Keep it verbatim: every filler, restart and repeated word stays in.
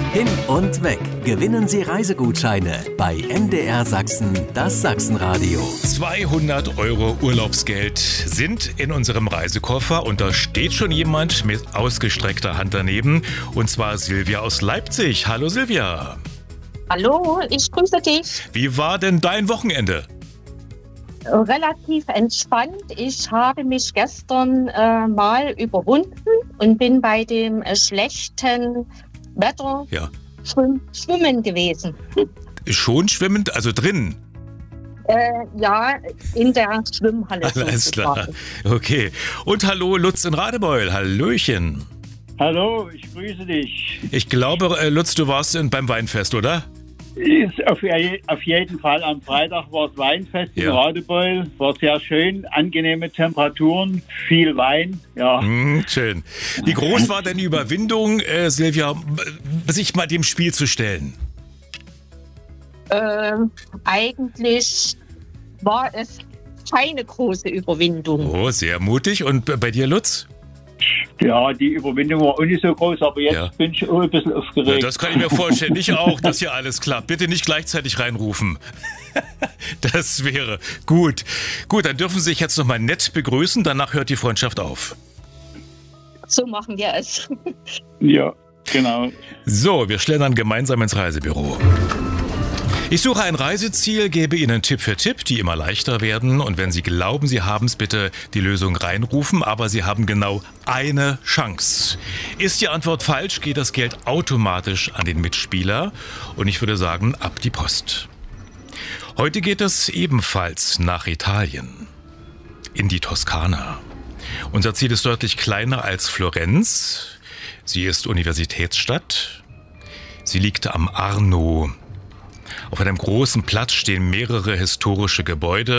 Hin und weg. Gewinnen Sie Reisegutscheine bei M D R Sachsen, das Sachsenradio. zweihundert Euro Urlaubsgeld sind in unserem Reisekoffer und da steht schon jemand mit ausgestreckter Hand daneben, und zwar Silvia aus Leipzig. Hallo Silvia. Hallo, ich grüße dich. Wie war denn dein Wochenende? Relativ entspannt. Ich habe mich gestern äh, mal überwunden und bin bei dem äh, schlechten Wetter Ja. schwimm schwimmen gewesen. Schon schwimmend, also drin? Äh, ja, in der Schwimmhalle. Alles klar. sozusagen. Okay. Und hallo Lutz in Radebeul. Hallöchen. Hallo, ich grüße dich. Ich glaube, äh, Lutz, du warst in, beim Weinfest, oder? Ist auf, auf jeden Fall am Freitag war es Weinfest in Ja. Radebeul. War sehr schön, angenehme Temperaturen, viel Wein. Ja. Hm, schön. Wie groß war denn die Überwindung, äh, Silvia, sich mal dem Spiel zu stellen? Äh, eigentlich war es keine große Überwindung. Oh, sehr mutig. Und b- bei dir, Lutz? Ja, die Überwindung war auch nicht so groß, aber jetzt Ja. bin ich auch ein bisschen Ja, aufgeregt. das kann ich mir vorstellen. Ich auch, dass hier alles klappt. Bitte nicht gleichzeitig reinrufen. Das wäre gut. Gut, dann dürfen Sie sich jetzt nochmal nett begrüßen. Danach hört die Freundschaft auf. So machen wir es. Ja, genau. So, wir schlendern gemeinsam ins Reisebüro. Ich suche ein Reiseziel, gebe Ihnen Tipp für Tipp, die immer leichter werden. Und wenn Sie glauben, Sie haben es, bitte die Lösung reinrufen. Aber Sie haben genau eine Chance. Ist die Antwort falsch, geht das Geld automatisch an den Mitspieler. Und ich würde sagen, ab die Post. Heute geht es ebenfalls nach Italien. In die Toskana. Unser Ziel ist deutlich kleiner als Florenz. Sie ist Universitätsstadt. Sie liegt am Arno. Auf einem großen Platz stehen mehrere historische Gebäude.